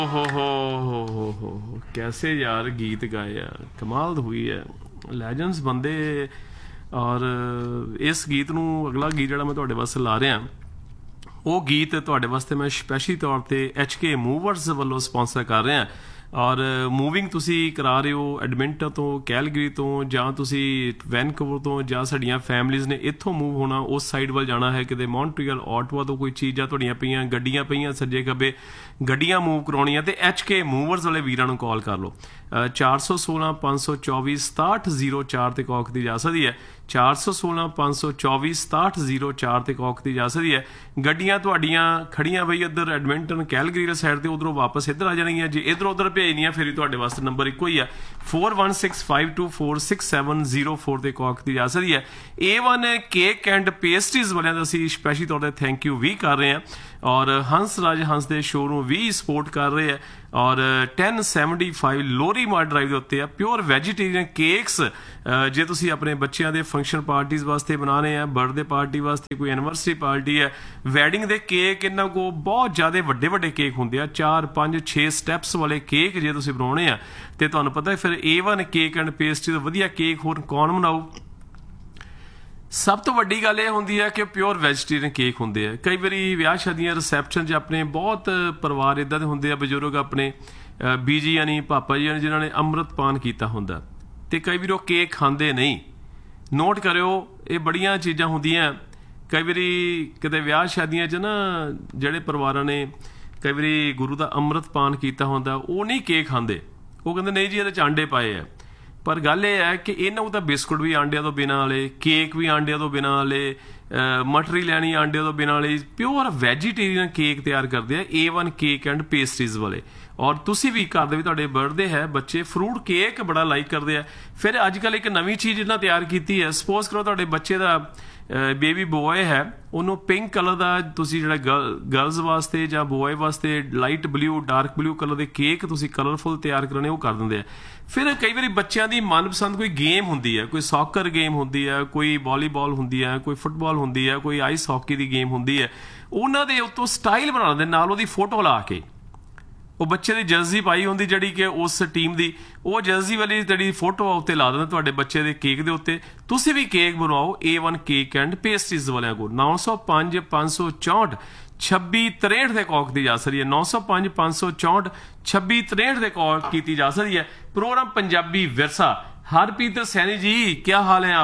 हो कैसे यार गीत गाए यार, कमाल हुई है, ਲੈਜੈਂਡਸ ਬੰਦੇ। ਔਰ ਇਸ ਗੀਤ ਨੂੰ ਅਗਲਾ ਗੀਤ ਜਿਹੜਾ ਮੈਂ ਤੁਹਾਡੇ ਵਾਸਤੇ ਲਾ ਰਿਹਾ, ਉਹ ਗੀਤ ਤੁਹਾਡੇ ਵਾਸਤੇ ਮੈਂ ਸਪੈਸ਼ਲੀ ਤੌਰ ਤੇ HK ਮੂਵਰਸ ਵੱਲੋਂ ਸਪਾਂਸਰ ਕਰ ਰਿਹਾ। ਔਰ ਮੂਵਿੰਗ ਤੁਸੀਂ ਕਰਾ ਰਹੇ ਹੋ ਐਡਮਿੰਟਨ ਤੋਂ, ਕੈਲਗਰੀ ਤੋਂ, ਜਾਂ ਤੁਸੀਂ ਵੈਨਕੂਵਰ ਤੋਂ, ਜਾਂ ਸਾਡੀਆਂ ਫੈਮਲੀਜ਼ ਨੇ ਇੱਥੋਂ ਮੂਵ ਹੋਣਾ, ਉਸ ਸਾਈਡ ਵੱਲ ਜਾਣਾ ਹੈ ਕਿਤੇ ਮੌਂਟਰੀਅਲ, ਆਟਵਾ ਤੋਂ ਕੋਈ ਚੀਜ਼ਾਂ ਤੁਹਾਡੀਆਂ ਪਈਆਂ, ਗੱਡੀਆਂ ਪਈਆਂ ਸੱਜੇ ਖੱਬੇ, ਗੱਡੀਆਂ ਮੂਵ ਕਰਾਉਣੀਆਂ, ਤੇ HK ਮੂਵਰਸ ਵਾਲੇ ਵੀਰਾਂ ਨੂੰ ਕਾਲ ਕਰ ਲਓ। 416 524 6704 ਤੇ ਕਾਲ ਕੀਤੀ ਜਾ ਸਕਦੀ ਹੈ। 416 524 6704 ਤੇ ਕਾਲ ਕੀਤੀ ਜਾ ਸਕਦੀ ਹੈ। ਗੱਡੀਆਂ ਤੁਹਾਡੀਆਂ ਖੜੀਆਂ ਬਈ ਇੱਧਰ ਐਡਮਿੰਟਨ ਕੈਲਗਰੀ ਵਾਲੀ ਸਾਈਡ ਤੇ, ਉਧਰੋਂ ਵਾਪਸ ਇੱਧਰ ਆ ਜਾਣਗੀਆਂ। ਜੇ ਇੱਧਰ ਉੱਧਰ ਭੇਜਣੀਆਂ ਫਿਰ ਤੁਹਾਡੇ ਵਾਸਤੇ ਨੰਬਰ ਇੱਕੋ ਹੀ ਆ, 4165246704 ਤੇ ਕਾਲ ਕੀਤੀ ਜਾ ਸਕਦੀ ਹੈ। A1 ਕੇਕ ਐਂਡ ਪੇਸਟਰੀਜ਼ ਵਾਲਿਆਂ ਦਾ ਅਸੀਂ ਸਪੈਸ਼ਲੀ ਤੌਰ ਤੇ ਥੈਂਕ ਯੂ ਵੀ ਕਰ ਰਹੇ ਹਾਂ। ਔਰ ਹੰਸ ਰਾਜ ਹੰਸ ਦੇ ਸ਼ੋਰੂਮ ਵੀ ਸਪੋਰਟ ਕਰ ਰਹੇ ਆ। ਔਰ 1075 ਲੋਰੀ ਮਾਰਟ ਡਰਾਈਵ ਦੇ ਉੱਤੇ ਆ ਪਿਓਰ ਵੈਜੀਟੇਰੀਅਨ ਕੇਕਸ। ਜੇ ਤੁਸੀਂ ਆਪਣੇ ਬੱਚਿਆਂ ਦੇ ਫੰਕਸ਼ਨ ਪਾਰਟੀਜ਼ ਵਾਸਤੇ ਬਣਾਉਣੇ ਆ, ਬਰਥਡੇ ਪਾਰਟੀ ਵਾਸਤੇ, ਕੋਈ ਐਨੀਵਰਸਰੀ ਪਾਰਟੀ ਹੈ, ਵੈਡਿੰਗ ਦੇ ਕੇਕ, ਇਹਨਾਂ ਕੋਲ ਬਹੁਤ ਜ਼ਿਆਦਾ ਵੱਡੇ ਵੱਡੇ ਕੇਕ ਹੁੰਦੇ ਆ, 4 5 6 ਸਟੈਪਸ ਵਾਲੇ ਕੇਕ ਜੇ ਤੁਸੀਂ ਬਣਾਉਣੇ ਆ। ਤੇ ਤੁਹਾਨੂੰ ਪਤਾ ਫਿਰ A1 ਕੇਕ ਐਂਡ ਪੇਸਟਰੀ ਦਾ ਵਧੀਆ ਕੇਕ ਹੋਰ ਕੌਣ ਬਣਾਊ। ਸਭ ਤੋਂ ਵੱਡੀ ਗੱਲ ਇਹ ਹੁੰਦੀ ਹੈ ਕਿ ਪਿਓਰ ਵੈਜੀਟੇਰੀਅਨ ਕੇਕ ਹੁੰਦੇ ਆ। ਕਈ ਵਾਰੀ ਵਿਆਹ ਸ਼ਾਦੀਆਂ ਰਿਸੈਪਸ਼ਨ 'ਚ ਆਪਣੇ ਬਹੁਤ ਪਰਿਵਾਰ ਇੱਦਾਂ ਦੇ ਹੁੰਦੇ ਆ, ਬਜ਼ੁਰਗ ਆਪਣੇ ਬੀਜੀ ਯਾਨੀ ਪਾਪਾ ਜੀ ਜਿਨ੍ਹਾਂ ਨੇ ਅੰਮ੍ਰਿਤਪਾਨ ਕੀਤਾ ਹੁੰਦਾ, ਤੇ ਕਈ ਵਾਰੀ ਉਹ ਕੇਕ ਖਾਂਦੇ ਨਹੀਂ। ਨੋਟ ਕਰਿਓ, ਇਹ ਬੜੀਆਂ ਚੀਜ਼ਾਂ ਹੁੰਦੀਆਂ। ਕਈ ਵਾਰੀ ਕਿਤੇ ਵਿਆਹ ਸ਼ਾਦੀਆਂ 'ਚ ਨਾ ਜਿਹੜੇ ਪਰਿਵਾਰਾਂ ਨੇ ਕਈ ਵਾਰੀ ਗੁਰੂ ਦਾ ਅੰਮ੍ਰਿਤਪਾਨ ਕੀਤਾ ਹੁੰਦਾ, ਉਹ ਨਹੀਂ ਕੇਕ ਖਾਂਦੇ। ਉਹ ਕਹਿੰਦੇ ਨਹੀਂ ਜੀ ਇਹਦੇ 'ਚ ਆਂਡੇ ਪਾਏ ਆ। ਪਰ ਗੱਲ ਇਹ ਹੈ ਕਿ ਇਹਨਾਂ ਨੂੰ ਤਾਂ ਬਿਸਕੁਟ ਵੀ ਆਂਡਿਆਂ ਤੋਂ ਬਿਨਾਂ ਵਾਲੇ, ਕੇਕ ਵੀ ਆਂਡਿਆਂ ਤੋਂ ਬਿਨਾਂ ਵਾਲੇ, ਮਟਰੀ ਲੈਣੀ ਆਂਡਿਆਂ ਤੋਂ ਬਿਨਾਂ ਵਾਲੀ, ਪਿਓਰ ਵੈਜੀਟੇਰੀਅਨ ਕੇਕ ਤਿਆਰ ਕਰਦੇ ਆ A1 ਕੇਕ ਐਂਡ ਪੇਸਟਰੀਜ਼ ਵਾਲੇ। ਔਰ ਤੁਸੀਂ ਵੀ ਘਰ ਦੇ ਵੀ ਤੁਹਾਡੇ ਬਰਥਡੇ ਹੈ, ਬੱਚੇ ਫਰੂਟ ਕੇਕ ਬੜਾ ਲਾਈਕ ਕਰਦੇ ਆ। ਫਿਰ ਅੱਜ ਕੱਲ੍ਹ ਇੱਕ ਨਵੀਂ ਚੀਜ਼ ਇਹਨਾਂ ਤਿਆਰ ਕੀਤੀ ਹੈ। ਸਪੋਜ਼ ਕਰੋ ਤੁਹਾਡੇ ਬੱਚੇ ਦਾ ਬੇਬੀ ਬੋਏ ਹੈ, ਉਹਨੂੰ ਪਿੰਕ ਕਲਰ ਦਾ ਤੁਸੀਂ ਜਿਹੜਾ ਗਰਲਜ਼ ਵਾਸਤੇ ਜਾਂ ਬੋਏ ਵਾਸਤੇ light blue, dark blue colour ਦੇ ਕੇਕ ਤੁਸੀਂ ਕਲਰਫੁਲ ਤਿਆਰ ਕਰਨੇ, ਉਹ ਕਰ ਦਿੰਦੇ ਆ। ਫਿਰ ਕਈ ਵਾਰੀ ਬੱਚਿਆਂ ਦੀ ਮਨਪਸੰਦ ਕੋਈ ਗੇਮ ਹੁੰਦੀ ਹੈ, ਕੋਈ ਸੌਕਰ ਗੇਮ ਹੁੰਦੀ ਹੈ, ਕੋਈ ਵਾਲੀਬਾਲ ਹੁੰਦੀ ਹੈ, ਕੋਈ ਫੁੱਟਬਾਲ ਹੁੰਦੀ ਹੈ, ਕੋਈ ਆਈਸ ਹਾਕੀ ਦੀ ਗੇਮ ਹੁੰਦੀ ਹੈ। ਉਹਨਾਂ ਦੇ ਉੱਤੋਂ ਸਟਾਈਲ ਬਣਾ ਦਿੰਦੇ ਨਾਲ ਉਹਦੀ ਫੋਟੋ ਲਾ ਕੇ। ਉਹ ਬੱਚੇ ਦੀ ਜਰਸੀ ਪਾਈ ਹੁੰਦੀ ਜਿਹੜੀ ਕਿ ਉਸ ਟੀਮ ਦੀ, ਉਹ ਜਰਸੀ ਵਾਲੀ ਜਿਹੜੀ ਫੋਟੋ ਆ ਉੱਤੇ ਲਾ ਦਿੰਦੇ ਤੁਹਾਡੇ ਬੱਚੇ ਦੇ ਕੇਕ ਦੇ ਉੱਤੇ। ਤੁਸੀਂ ਵੀ ਕੇਕ ਬਣਾਓ A1 ਕੇਕ ਐਂਡ ਪੇਸਟਰੀਜ਼ ਵਾਲਿਆਂ ਕੋਲ। 905 564 2663 ਤੇ ਕਾਲ ਕੀਤੀ ਜਾ ਸਕਦੀ ਹੈ। 905 564 2663 ਤੇ ਕਾਲ ਕੀਤੀ ਜਾ ਸਕਦੀ ਹੈ। ਪ੍ਰੋਗਰਾਮ ਪੰਜਾਬੀ ਵਿਰਸਾ। ਹਰਪ੍ਰੀਤ ਸੈਣੀ ਜੀ, ਕੀ ਹਾਲ ਹੈ?